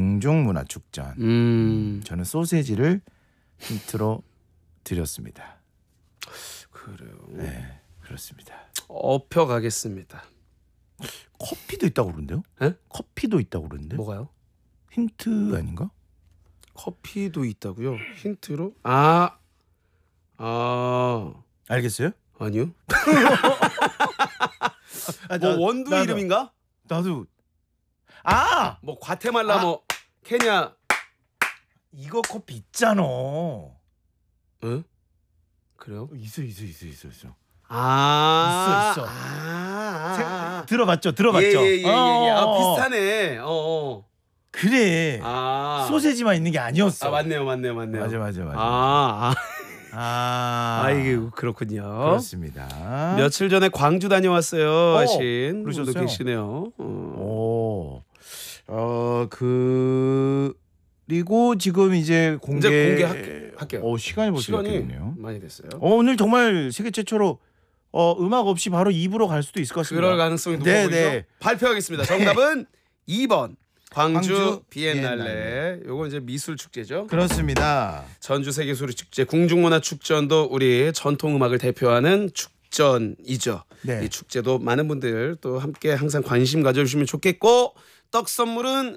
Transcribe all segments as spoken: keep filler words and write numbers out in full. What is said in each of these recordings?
궁중문화축전. 음. 저는 소세지를 힌트로 드렸습니다. 그래요. 네, 그렇습니다. 업혀 가겠습니다. 커피도 있다고 그러는데요? 에? 커피도 있다고 그러는데? 뭐가요? 힌트 아닌가? 커피도 있다고요? 힌트로? 아, 아, 알겠어요? 아니요. 아, 뭐 나- 원두 나도- 이름인가? 나도 아 뭐 과테말라 아. 뭐 케냐? 이거 커피 있잖아. 응? 그래요? 있어 있어 있어 있어 있어. 아, 있어, 있어. 아, 세- 아, 아. 들어봤죠, 들어봤죠. 예예예 예, 예, 예. 아, 어, 어. 비슷하네. 어, 어. 그래. 아, 소세지만 있는 게 아니었어. 아 맞네요, 맞네요, 맞네요. 맞아 맞아 맞아. 아, 아, 아, 아 이게 그렇군요. 그렇습니다. 며칠 전에 광주 다녀왔어요. 어, 하신 그러셨어요? 분도 계시네요. 어. 오, 어, 그 그리고 지금 이제 공개 이제 공개할- 할게요. 어, 시간이 벌써 이렇게 시간이 됐네요. 많이 됐어요. 어, 오늘 정말 세계 최초로 어, 음악 없이 바로 이 부로 갈 수도 있을 것 같습니다. 그럴 가능성이 높아 네, 보이죠. 네. 발표하겠습니다. 정답은 이 번 광주, 광주 비엔날레. 비엔날레. 요거 이제 미술 축제죠. 그렇습니다. 전주 세계소리 축제, 궁중문화 축전도 우리 전통 음악을 대표하는 축전이죠. 네. 이 축제도 많은 분들 또 함께 항상 관심 가져주시면 좋겠고 떡 선물은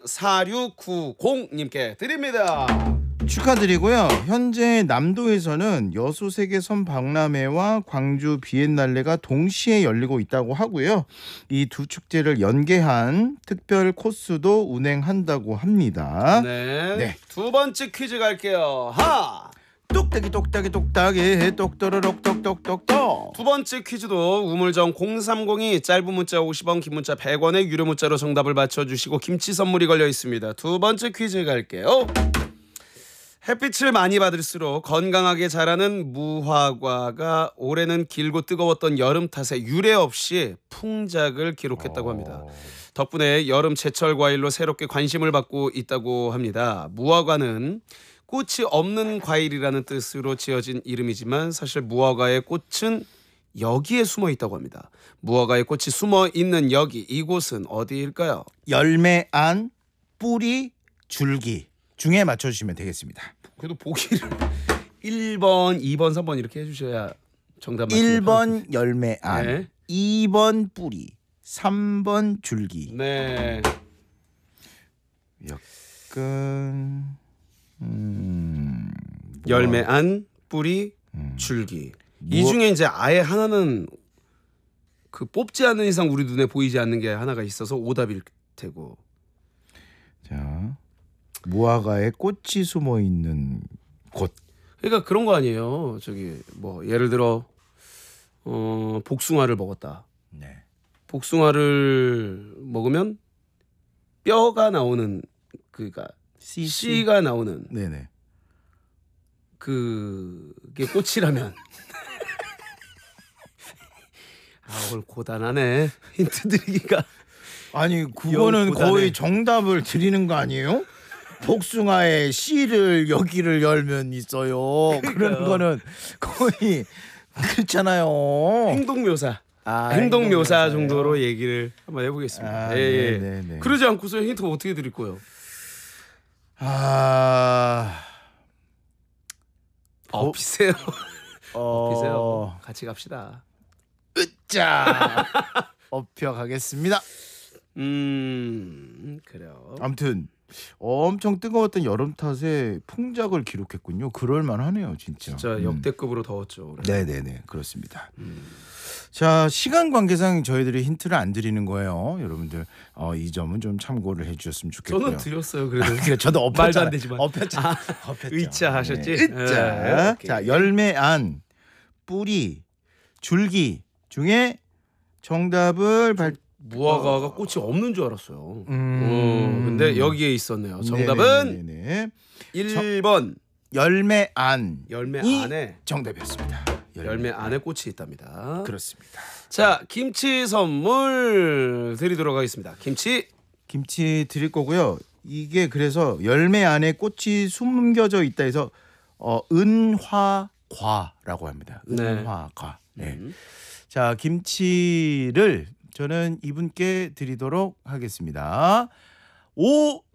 사육구공님께 드립니다. 축하드리고요. 현재 남도에서는 여수 세계선 박람회와 광주 비엔날레가 동시에 열리고 있다고 하고요. 이 두 축제를 연계한 특별 코스도 운행한다고 합니다. 네. 네. 두 번째 퀴즈 갈게요. 하. 똑딱이 똑딱이 똑딱이 똑또르륵 똑똑똑똑. 두 번째 퀴즈도 우물정 공삼공이 짧은 문자 오십 원, 긴 문자 백 원의 유료 문자로 정답을 맞춰주시고 김치 선물이 걸려 있습니다. 두 번째 퀴즈 갈게요. 햇빛을 많이 받을수록 건강하게 자라는 무화과가 올해는 길고 뜨거웠던 여름 탓에 유례 없이 풍작을 기록했다고 합니다. 덕분에 여름 제철 과일로 새롭게 관심을 받고 있다고 합니다. 무화과는 꽃이 없는 과일이라는 뜻으로 지어진 이름이지만 사실 무화과의 꽃은 여기에 숨어 있다고 합니다. 무화과의 꽃이 숨어 있는 여기, 이곳은 어디일까요? 열매, 안, 뿌리, 줄기 중에 맞춰주시면 되겠습니다. 그래도 보기를 일 번, 이 번, 삼 번 이렇게 해주셔야 정답 맞습니다. 일 번 열매, 안, 네. 이 번 뿌리, 삼 번 줄기. 네. 약간 음, 열매, 안, 뿌리, 음. 줄기. 이 무화- 중에 이제 아예 하나는 그 뽑지 않는 이상 우리 눈에 보이지 않는 게 하나가 있어서 오답일 테고. 자, 무화과에 꽃이 숨어 있는 곳. 그러니까 그런 거 아니에요. 저기 뭐 예를 들어 어, 복숭아를 먹었다. 네. 복숭아를 먹으면 뼈가 나오는 그니까 씨, 씨가 나오는 네네. 그게 꽃이라면 아 오늘 고단하네 힌트 드리기가. 아니 그거는 고단해. 거의 정답을 드리는 거 아니에요? 복숭아의 씨를 여기를 열면 있어요. 그런 거는 거의 그렇잖아요. 행동 묘사 아, 행동 묘사 행동 묘사예요? 정도로 얘기를 한번 해보겠습니다. 아, 예, 예. 네네네. 그러지 않고서 힌트 어떻게 드릴 거예요? 아, 어 비세요. 어, 비세요. 같이 갑시다. 자, 업혀 가겠습니다. 음 그래요. 아무튼 엄청 뜨거웠던 여름 탓에 풍작을 기록했군요. 그럴 만하네요, 진짜. 진짜 음. 역대급으로 더웠죠. 네, 네, 네, 그렇습니다. 음. 자, 시간 관계상 저희들이 힌트를 안 드리는 거예요. 여러분들 어, 이 점은 좀 참고를 해주셨으면 좋겠고요. 저는 드렸어요. 그래도 그러니까 저도 업혔잖아. 말도 안 되지만. 업혔죠. 아, 업혔죠. 의자 하셨지? 네. 의자. 네, 오케이. 자, 열매, 안, 뿌리, 줄기 중에 정답을 발. 무화과가 꽃이 없는 줄 알았어요. 음. 어, 근데 여기에 있었네요. 정답은 네네네네. 일 번 열매, 안. 열매 이 안에 정답이었습니다. 열매 안에 꽃이 있답니다. 그렇습니다. 자, 김치 선물 드리도록 하겠습니다. 김치. 김치 드릴 거고요. 이게 그래서 열매 안에 꽃이 숨겨져 있다 해서 어, 은화과라고 합니다. 네. 은화과. 네. 음. 자, 김치를 저는 이분께 드리도록 하겠습니다. 오